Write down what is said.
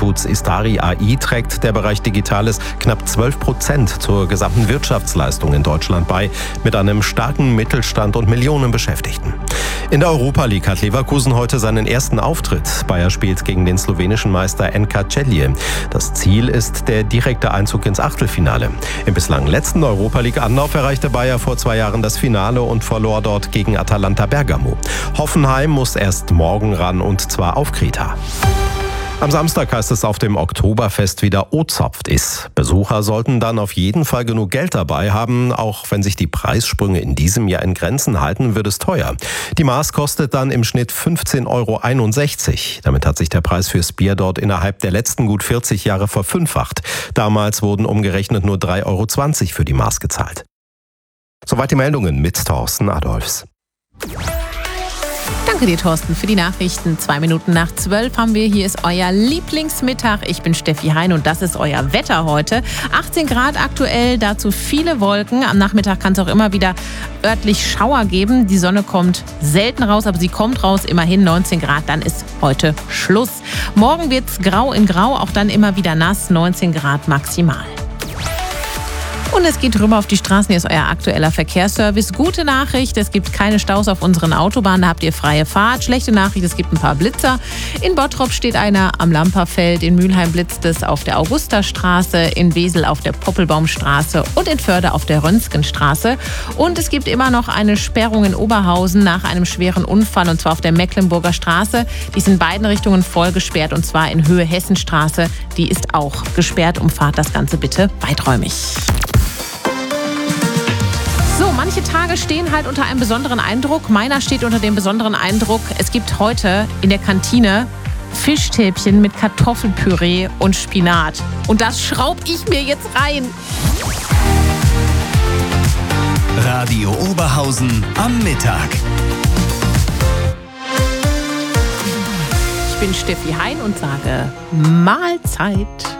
Instituts Istari AI trägt der Bereich Digitales knapp 12% zur gesamten Wirtschaftsleistung in Deutschland bei, mit einem starken Mittelstand und Millionen Beschäftigten. In der Europa League hat Leverkusen heute seinen ersten Auftritt. Bayer spielt gegen den slowenischen Meister NK Celje. Das Ziel ist der direkte Einzug ins Achtelfinale. Im bislang letzten Europa League Anlauf erreichte Bayer vor 2 Jahren das Finale und verlor dort gegen Atalanta Bergamo. Hoffenheim muss erst morgen ran, und zwar auf Kreta. Am Samstag heißt es auf dem Oktoberfest wieder O-Zopft ist. Besucher sollten dann auf jeden Fall genug Geld dabei haben. Auch wenn sich die Preissprünge in diesem Jahr in Grenzen halten, wird es teuer. Die Maß kostet dann im Schnitt 15,61 €. Damit hat sich der Preis fürs Bier dort innerhalb der letzten gut 40 Jahre verfünffacht. Damals wurden umgerechnet nur 3,20 € für die Maß gezahlt. Soweit die Meldungen mit Thorsten Adolfs. Danke dir, Thorsten, für die Nachrichten. 2 Minuten nach 12 haben wir. Hier ist euer Lieblingsmittag. Ich bin Steffi Hein und das ist euer Wetter heute. 18 Grad aktuell, dazu viele Wolken. Am Nachmittag kann es auch immer wieder örtlich Schauer geben. Die Sonne kommt selten raus, aber sie kommt raus. Immerhin 19 Grad, dann ist heute Schluss. Morgen wird es grau in grau, auch dann immer wieder nass. 19 Grad maximal. Und es geht rüber auf die Straßen. Hier ist euer aktueller Verkehrsservice. Gute Nachricht, es gibt keine Staus auf unseren Autobahnen, da habt ihr freie Fahrt. Schlechte Nachricht, es gibt ein paar Blitzer. In Bottrop steht einer am Lamperfeld, in Mülheim blitzt es auf der Augusterstraße, in Wesel auf der Poppelbaumstraße und in Förde auf der Rönsgenstraße. Und es gibt immer noch eine Sperrung in Oberhausen nach einem schweren Unfall, und zwar auf der Mecklenburger Straße. Die ist in beiden Richtungen voll gesperrt, und zwar in Höhe Hessenstraße. Die ist auch gesperrt. Umfahrt das Ganze bitte weiträumig. So, manche Tage stehen halt unter einem besonderen Eindruck. Meiner steht unter dem besonderen Eindruck. Es gibt heute in der Kantine Fischstäbchen mit Kartoffelpüree und Spinat. Und das schraub ich mir jetzt rein. Radio Oberhausen am Mittag. Ich bin Steffi Hein und sage Mahlzeit.